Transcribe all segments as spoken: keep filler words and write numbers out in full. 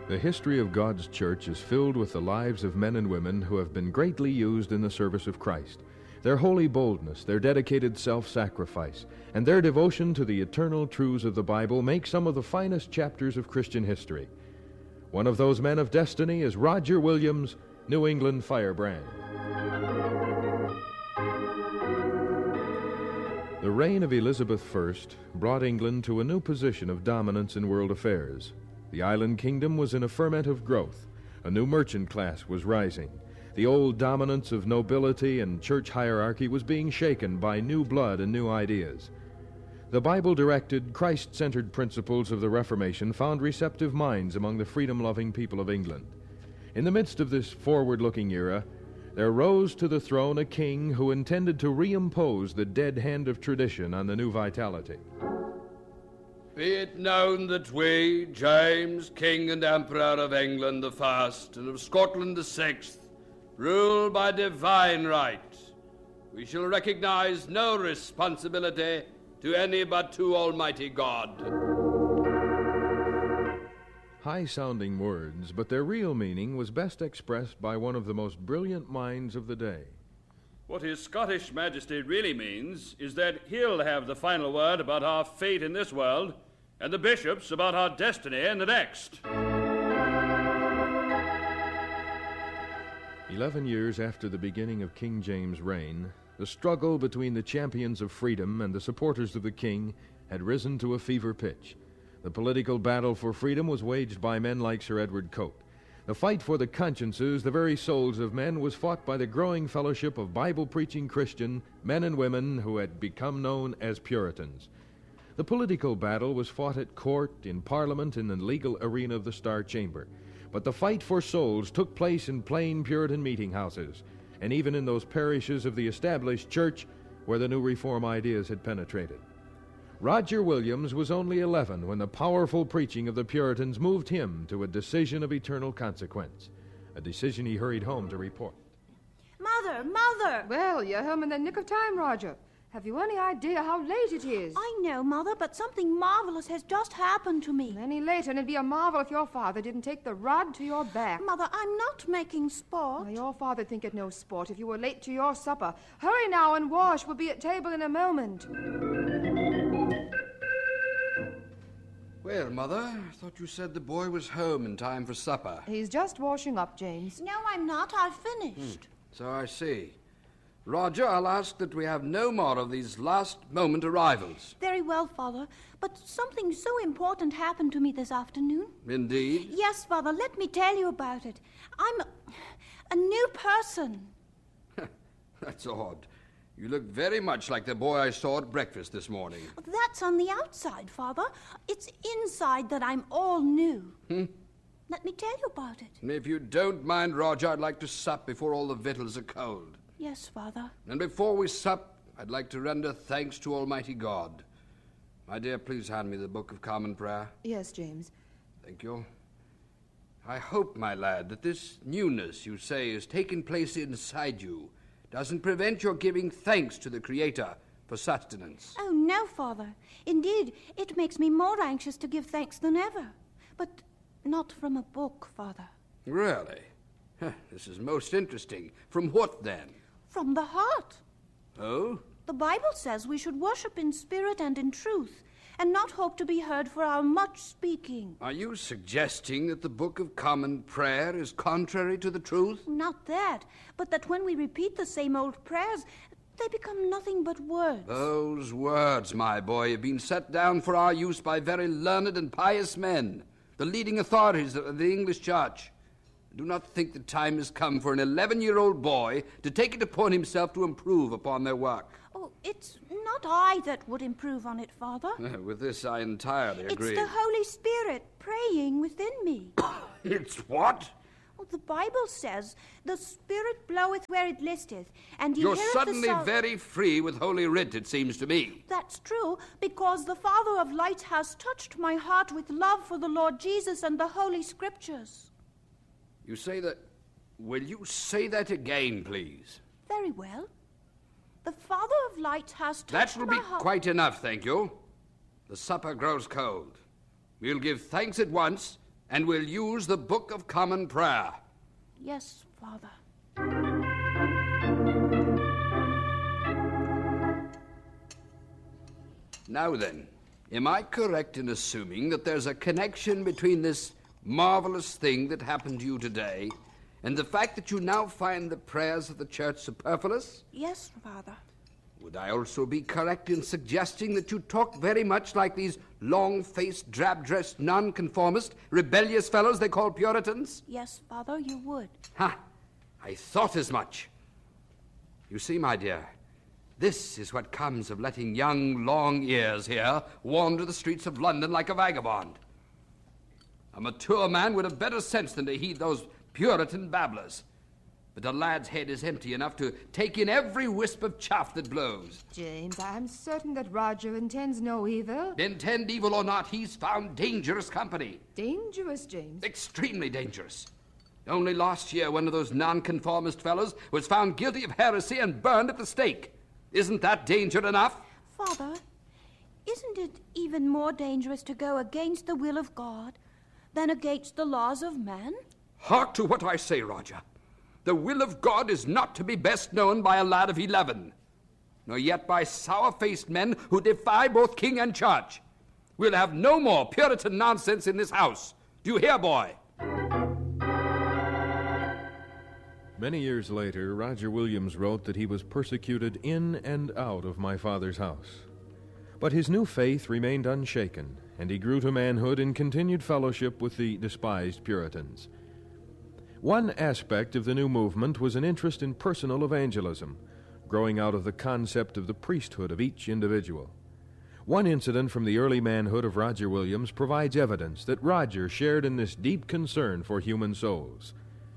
The history of God's church is filled with the lives of men and women who have been greatly used in the service of Christ. Their holy boldness, their dedicated self-sacrifice, and their devotion to the eternal truths of the Bible make some of the finest chapters of Christian history. One of those men of destiny is Roger Williams, New England firebrand. The reign of Elizabeth the First brought England to a new position of dominance in world affairs. The island kingdom was in a ferment of growth. A new merchant class was rising. The old dominance of nobility and church hierarchy was being shaken by new blood and new ideas. The Bible-directed, Christ-centered principles of the Reformation found receptive minds among the freedom-loving people of England. In the midst of this forward-looking era, there rose to the throne a king who intended to reimpose the dead hand of tradition on the new vitality. Be it known that we, James, King and Emperor of England the First and of Scotland the Sixth, rule by divine right. We shall recognize no responsibility to any but to Almighty God. High-sounding words, but their real meaning was best expressed by one of the most brilliant minds of the day. What His Scottish Majesty really means is that he'll have the final word about our fate in this world, and the bishops about our destiny in the next. Eleven years after the beginning of King James' reign, the struggle between the champions of freedom and the supporters of the king had risen to a fever pitch. The political battle for freedom was waged by men like Sir Edward Coate. The fight for the consciences, the very souls of men, was fought by the growing fellowship of Bible-preaching Christian men and women who had become known as Puritans. The political battle was fought at court, in Parliament, in the legal arena of the Star Chamber. But the fight for souls took place in plain Puritan meeting houses, and even in those parishes of the established church where the new reform ideas had penetrated. Roger Williams was only eleven when the powerful preaching of the Puritans moved him to a decision of eternal consequence, a decision he hurried home to report. Mother, Mother! Well, you're home in the nick of time, Roger. Have you any idea how late it is? I know, Mother, but something marvelous has just happened to me. Any later, and it'd be a marvel if your father didn't take the rod to your back. Mother, I'm not making sport. Well, your father'd think it no sport if you were late to your supper. Hurry now and wash. We'll be at table in a moment. Well, Mother, I thought you said the boy was home in time for supper. He's just washing up, James. No, I'm not. I've finished. Hmm. So I see. Roger, I'll ask that we have no more of these last-moment arrivals. Very well, Father. But something so important happened to me this afternoon. Indeed? Yes, Father. Let me tell you about it. I'm a, a new person. That's odd. You look very much like the boy I saw at breakfast this morning. That's on the outside, Father. It's inside that I'm all new. Hmm? Let me tell you about it. If you don't mind, Roger, I'd like to sup before all the victuals are cold. Yes, Father. And before we sup, I'd like to render thanks to Almighty God. My dear, please hand me the Book of Common Prayer. Yes, James. Thank you. I hope, my lad, that this newness you say is taking place inside you doesn't prevent your giving thanks to the Creator for sustenance. Oh, no, Father. Indeed, it makes me more anxious to give thanks than ever. But not from a book, Father. Really? This is most interesting. From what, then? From the heart. Oh? The Bible says we should worship in spirit and in truth, and not hope to be heard for our much speaking. Are you suggesting that the Book of Common Prayer is contrary to the truth? Not that, but that when we repeat the same old prayers, they become nothing but words. Those words, my boy, have been set down for our use by very learned and pious men, the leading authorities of the English Church. I do not think the time has come for an eleven-year-old boy to take it upon himself to improve upon their work. Oh, it's not I that would improve on it, Father. With this I entirely agree. It's the Holy Spirit praying within me. It's what? Oh, the Bible says, the Spirit bloweth where it listeth, and he You're heareth suddenly the sound... very free with Holy Writ, it seems to me. That's true, because the Father of lights has touched my heart with love for the Lord Jesus and the Holy Scriptures. You say that... Will you say that again, please? Very well. The Father of lights has touched That will my be heart... quite enough, thank you. The supper grows cold. We'll give thanks at once, and we'll use the Book of Common Prayer. Yes, Father. Now then, am I correct in assuming that there's a connection between this marvelous thing that happened to you today and the fact that you now find the prayers of the church superfluous? Yes, Father. Would I also be correct in suggesting that you talk very much like these long-faced, drab-dressed, nonconformist, rebellious fellows they call Puritans? Yes, Father, you would. Ha! I thought as much. You see, my dear, this is what comes of letting young long ears here wander the streets of London like a vagabond. A mature man would have better sense than to heed those Puritan babblers. But a lad's head is empty enough to take in every wisp of chaff that blows. James, I am certain that Roger intends no evil. Intend evil or not, he's found dangerous company. Dangerous, James? Extremely dangerous. Only last year, one of those nonconformist fellows was found guilty of heresy and burned at the stake. Isn't that danger enough? Father, isn't it even more dangerous to go against the will of God than against the laws of man? Hark to what I say, Roger. The will of God is not to be best known by a lad of eleven, nor yet by sour-faced men who defy both king and church. We'll have no more Puritan nonsense in this house. Do you hear, boy? Many years later, Roger Williams wrote that he was persecuted in and out of my father's house. But his new faith remained unshaken, and he grew to manhood in continued fellowship with the despised Puritans. One aspect of the new movement was an interest in personal evangelism, growing out of the concept of the priesthood of each individual. One incident from the early manhood of Roger Williams provides evidence that Roger shared in this deep concern for human souls.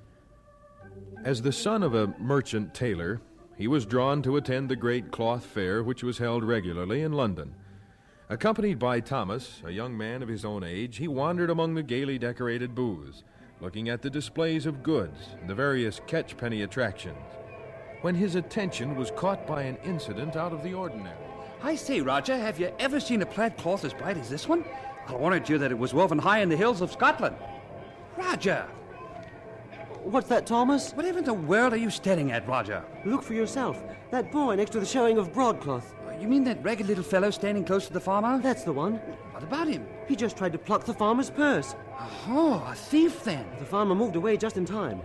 As the son of a merchant tailor, he was drawn to attend the great cloth fair which was held regularly in London. Accompanied by Thomas, a young man of his own age, he wandered among the gaily decorated booths, looking at the displays of goods and the various catchpenny attractions, when his attention was caught by an incident out of the ordinary. I say, Roger, have you ever seen a plaid cloth as bright as this one? I warrant you that it was woven high in the hills of Scotland. Roger! What's that, Thomas? Whatever in the world are you staring at, Roger? Look for yourself. That boy next to the showing of broadcloth. You mean that ragged little fellow standing close to the farmer? That's the one. What about him? He just tried to pluck the farmer's purse. Oh, a thief then. The farmer moved away just in time.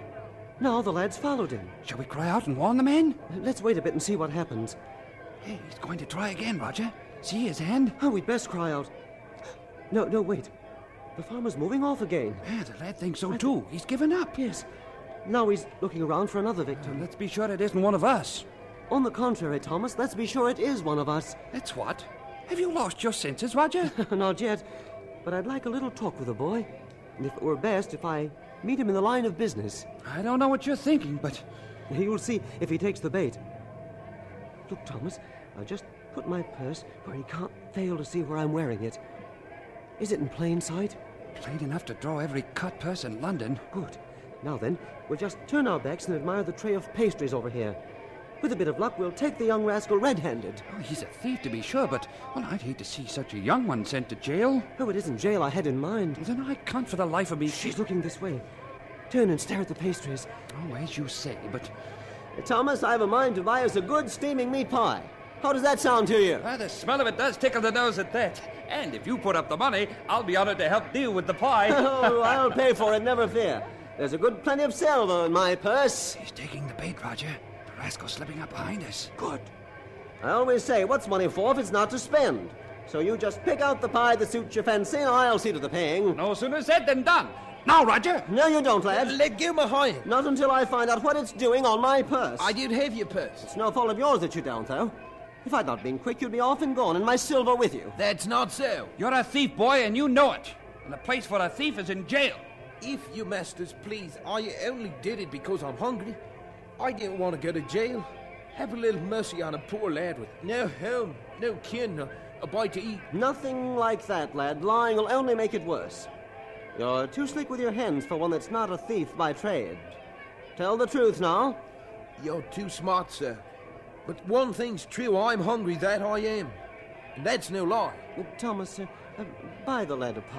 Now the lads followed him. Shall we cry out and warn the man? Let's wait a bit and see what happens. Hey, he's going to try again, Roger. See his hand? Oh, we'd best cry out. No, no, wait. The farmer's moving off again. Yeah, the lad thinks so too. He's given up. Yes. Now he's looking around for another victim. Let's be sure it isn't one of us. On the contrary, Thomas, let's be sure it is one of us. That's what? Have you lost your senses, Roger? Not yet, but I'd like a little talk with the boy. And if it were best if I meet him in the line of business. I don't know what you're thinking, but... You'll see if he takes the bait. Look, Thomas, I'll just put my purse where he can't fail to see where I'm wearing it. Is it in plain sight? Plain enough to draw every cut purse in London. Good. Now then, we'll just turn our backs and admire the tray of pastries over here. With a bit of luck, we'll take the young rascal red-handed. Oh, he's a thief, to be sure, but, well, I'd hate to see such a young one sent to jail. Oh, it isn't jail I had in mind. Well, then I can't for the life of me... She's looking this way. Turn and stare at the pastries. Oh, as you say, but... Thomas, I've a mind to buy us a good steaming meat pie. How does that sound to you? Well, the smell of it does tickle the nose at that. And if you put up the money, I'll be honored to help deal with the pie. Oh, I'll pay for it, never fear. There's a good plenty of silver in my purse. He's taking the bait, Roger. The rascal's slipping up behind us. Good. I always say, what's money for if it's not to spend? So you just pick out the pie that suits your fancy, and I'll see to the paying. No sooner said than done. Now, Roger! No, you don't, lad. Let go my hand. Not until I find out what it's doing on my purse. I did have your purse. It's no fault of yours that you don't, though. If I'd not been quick, you'd be off and gone, and my silver with you. That's not so. You're a thief, boy, and you know it. And the place for a thief is in jail. If you masters please, I only did it because I'm hungry. I didn't want to go to jail. Have a little mercy on a poor lad with no home, no kin, no, a bite to eat. Nothing like that, lad. Lying will only make it worse. You're too slick with your hands for one that's not a thief by trade. Tell the truth now. You're too smart, sir. But one thing's true, I'm hungry, that I am. And that's no lie. Uh, Thomas, uh, uh, buy the lad a pie.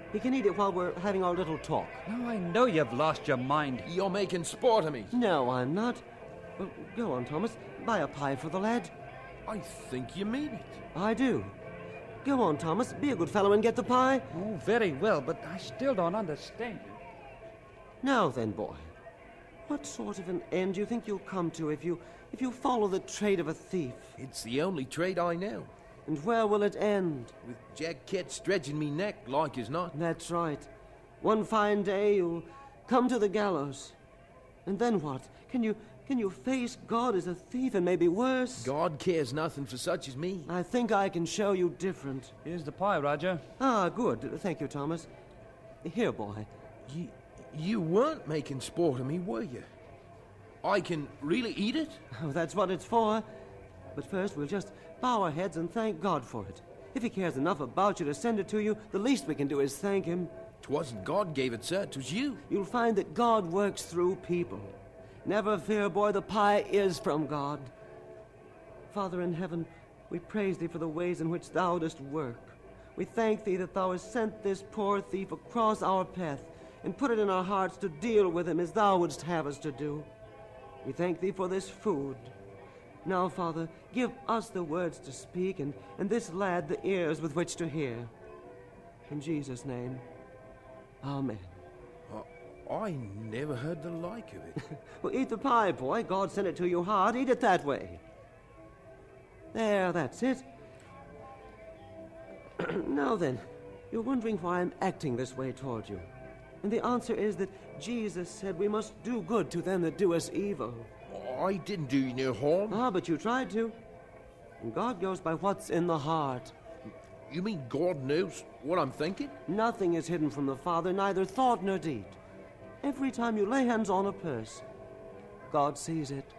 He can eat it while we're having our little talk. Now I know you've lost your mind. You're making sport of me. No, I'm not. Well, go on, Thomas. Buy a pie for the lad. I think you mean it. I do. Go on, Thomas. Be a good fellow and get the pie. Oh, very well, but I still don't understand you. Now then, boy. What sort of an end do you think you'll come to if you if you follow the trade of a thief? It's the only trade I know. And where will it end? With Jack Ketch stretching me neck like as not. That's right. One fine day you'll come to the gallows. And then what? Can you can you face God as a thief and maybe worse? God cares nothing for such as me. I think I can show you different. Here's the pie, Roger. Ah, good. Thank you, Thomas. Here, boy. You, you weren't making sport of me, were you? I can really eat it? Oh, that's what it's for. But first, we'll just bow our heads and thank God for it. If he cares enough about you to send it to you, the least we can do is thank him. 'Twasn't God gave it, sir. 'Twas you. You'll find that God works through people. Never fear, boy, the pie is from God. Father in heaven, we praise thee for the ways in which thou dost work. We thank thee that thou hast sent this poor thief across our path and put it in our hearts to deal with him as thou wouldst have us to do. We thank thee for this food. Now, Father, give us the words to speak and, and this lad the ears with which to hear. In Jesus' name, amen. I never heard the like of it. Well, eat the pie, boy. God sent it to you hard. Eat it that way. There, that's it. Now then, you're wondering why I'm acting this way toward you. And the answer is that Jesus said we must do good to them that do us evil. I didn't do you no harm. Ah, but you tried to. And God goes by what's in the heart. You mean God knows what I'm thinking? Nothing is hidden from the Father, neither thought nor deed. Every time you lay hands on a purse, God sees it.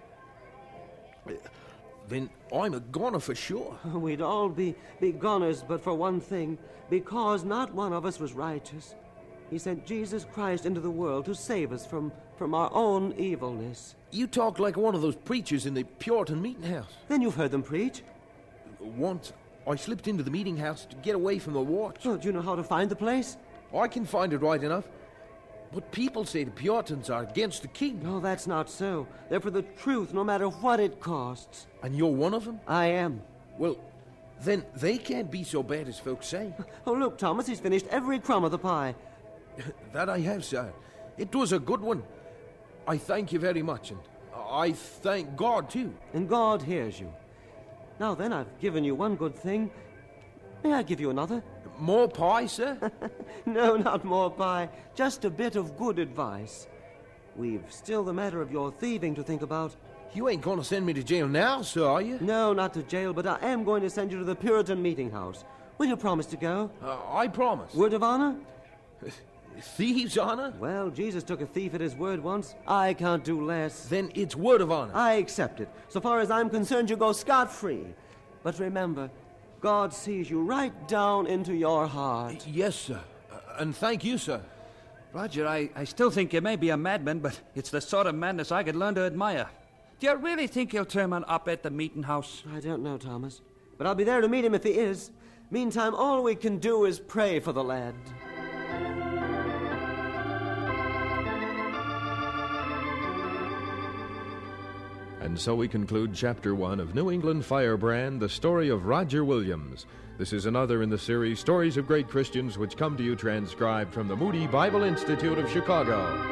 Then I'm a goner for sure. We'd all be, be goners, but for one thing, because not one of us was righteous. He sent Jesus Christ into the world to save us from, from our own evilness. You talk like one of those preachers in the Puritan meeting house. Then you've heard them preach. Once, I slipped into the meeting house to get away from the watch. Oh, do you know how to find the place? I can find it right enough. But people say the Puritans are against the king. No, that's not so. They're for the truth, no matter what it costs. And you're one of them? I am. Well, then they can't be so bad as folks say. Oh, look, Thomas, he's finished every crumb of the pie. That I have, sir. It was a good one. I thank you very much, and I thank God, too. And God hears you. Now then, I've given you one good thing. May I give you another? More pie, sir? No, not more pie. Just a bit of good advice. We've still the matter of your thieving to think about. You ain't going to send me to jail now, sir, are you? No, not to jail, but I am going to send you to the Puritan meeting house. Will you promise to go? Uh, I promise. Word of honor? Thieves' honor? Well, Jesus took a thief at his word once. I can't do less. Then it's word of honor. I accept it. So far as I'm concerned, you go scot-free. But remember, God sees you right down into your heart. Yes, sir. Uh, and thank you, sir. Roger, I, I still think you may be a madman, but it's the sort of madness I could learn to admire. Do you really think he'll turn up at the meeting house? I don't know, Thomas. But I'll be there to meet him if he is. Meantime, all we can do is pray for the lad. And so we conclude Chapter one of New England Firebrand, the story of Roger Williams. This is another in the series Stories of Great Christians, which come to you transcribed from the Moody Bible Institute of Chicago.